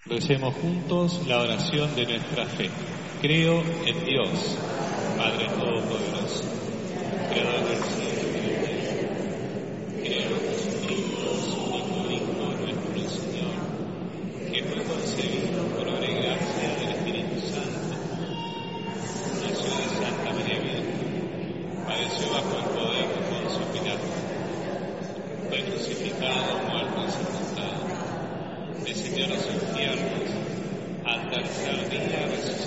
Recemos juntos la oración de nuestra fe. Creo en Dios, Padre Todopoderoso, Creador del cielo y de la tierra. Creo en Jesucristo, su único Hijo, nuestro Señor, que fue concebido por obra y gracia del Espíritu Santo. Nació de Santa María Virgen, padeció bajo el poder de Poncio Pilato, fue crucificado, muerto y sepultado. Descendió a los infiernos, al tercer día resucitó